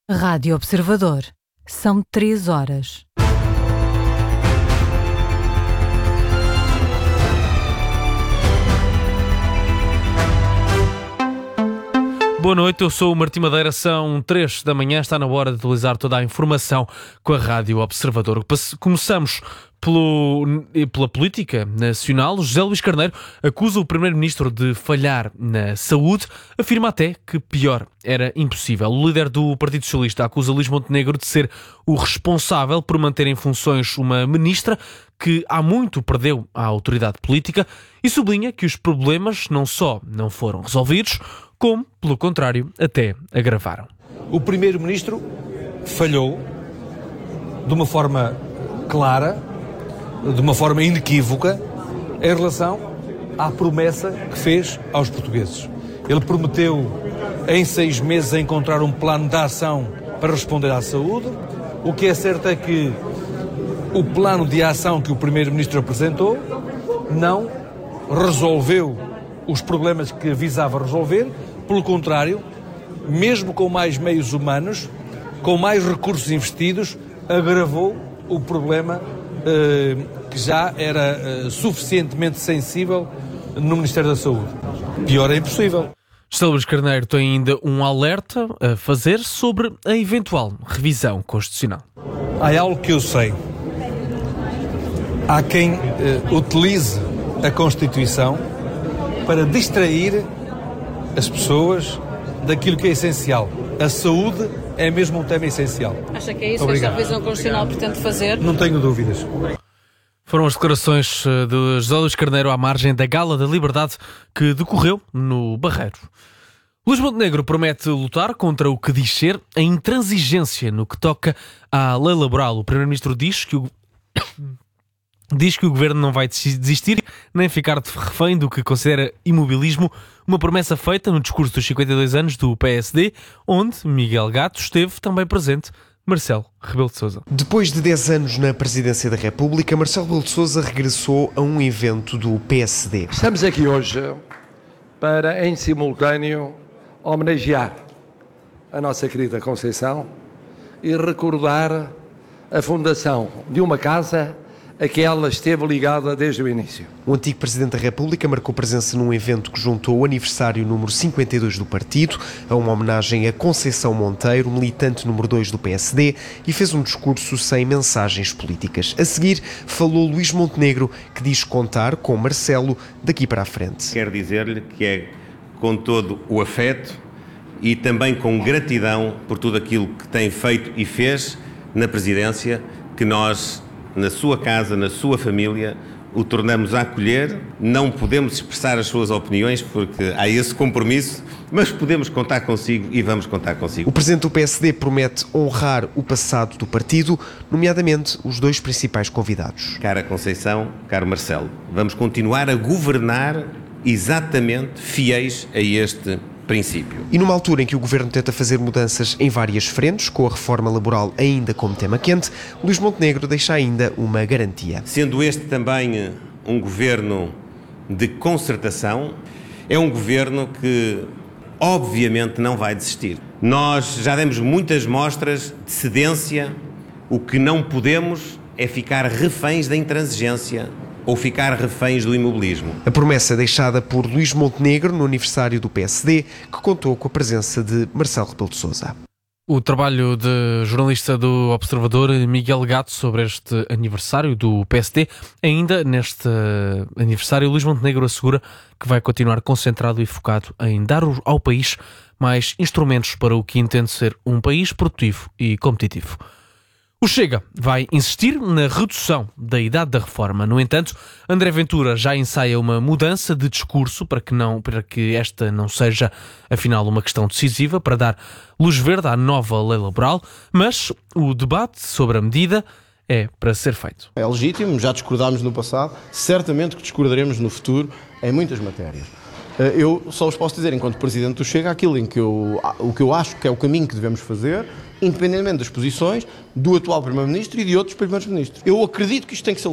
Rádio Observador. São 3 horas. Boa noite, eu sou o Martim Madeira, são 3 da manhã, está na hora de atualizar toda a informação com a Rádio Observador. Começamos pela política nacional. José Luís Carneiro acusa o Primeiro-Ministro de falhar na saúde, afirma até que pior era impossível. O líder do Partido Socialista acusa Luís Montenegro de ser o responsável por manter em funções uma ministra que há muito perdeu a autoridade política e sublinha que os problemas não só não foram resolvidos, como, pelo contrário, até agravaram. O Primeiro-Ministro falhou de uma forma clara, de uma forma inequívoca, em relação à promessa que fez aos portugueses. Ele prometeu, em 6 meses, encontrar um plano de ação para responder à saúde. O que é certo é que o plano de ação que o Primeiro-Ministro apresentou não resolveu os problemas que visava resolver. Pelo contrário, mesmo com mais meios humanos, com mais recursos investidos, agravou o problema que já era suficientemente sensível no Ministério da Saúde. Pior é impossível. José Luís Carneiro tem ainda um alerta a fazer sobre a eventual revisão constitucional. Há algo que eu sei. Há quem utilize a Constituição para distrair as pessoas daquilo que é essencial. A saúde é mesmo um tema essencial. Acha que é isso que esta revisão constitucional pretende fazer? Não tenho dúvidas. Foram as declarações de José Luís Carneiro à margem da Gala da Liberdade que decorreu no Barreiro. Luís Montenegro promete lutar contra o que diz ser a intransigência no que toca à lei laboral. O Primeiro-Ministro diz que o Governo não vai desistir nem ficar de refém do que considera imobilismo, uma promessa feita no discurso dos 52 anos do PSD, onde Miguel Gato esteve também presente. Marcelo Rebelo de Sousa. Depois de 10 anos na Presidência da República, Marcelo Rebelo de Sousa regressou a um evento do PSD. Estamos aqui hoje para, em simultâneo, homenagear a nossa querida Conceição e recordar a fundação de uma casa a que ela esteve ligada desde o início. O antigo Presidente da República marcou presença num evento que juntou o aniversário número 52 do partido, a uma homenagem a Conceição Monteiro, militante número 2 do PSD, e fez um discurso sem mensagens políticas. A seguir, falou Luís Montenegro, que diz contar com Marcelo daqui para a frente. Quero dizer-lhe que é com todo o afeto e também com gratidão por tudo aquilo que tem feito e fez na Presidência, que nós, na sua casa, na sua família, o tornamos a acolher. Não podemos expressar as suas opiniões porque há esse compromisso, mas podemos contar consigo e vamos contar consigo. O Presidente do PSD promete honrar o passado do partido, nomeadamente os 2 principais convidados. Cara Conceição, caro Marcelo, vamos continuar a governar exatamente fiéis a este princípio. E numa altura em que o Governo tenta fazer mudanças em várias frentes, com a reforma laboral ainda como tema quente, Luís Montenegro deixa ainda uma garantia. Sendo este também um governo de concertação, é um governo que obviamente não vai desistir. Nós já demos muitas mostras de cedência, o que não podemos é ficar reféns da intransigência ou ficar reféns do imobilismo. A promessa deixada por Luís Montenegro no aniversário do PSD, que contou com a presença de Marcelo Rebelo de Sousa. O trabalho de jornalista do Observador, Miguel Gato, sobre este aniversário do PSD. Ainda neste aniversário, Luís Montenegro assegura que vai continuar concentrado e focado em dar ao país mais instrumentos para o que entende ser um país produtivo e competitivo. O Chega vai insistir na redução da idade da reforma. No entanto, André Ventura já ensaia uma mudança de discurso para que esta não seja, afinal, uma questão decisiva para dar luz verde à nova lei laboral, mas o debate sobre a medida é para ser feito. É legítimo, já discordámos no passado, certamente que discordaremos no futuro em muitas matérias. Eu só vos posso dizer, enquanto Presidente do Chega, aquilo o que eu acho que é o caminho que devemos fazer, independentemente das posições do atual Primeiro-Ministro e de outros Primeiros-Ministros. Eu acredito que isto tem que ser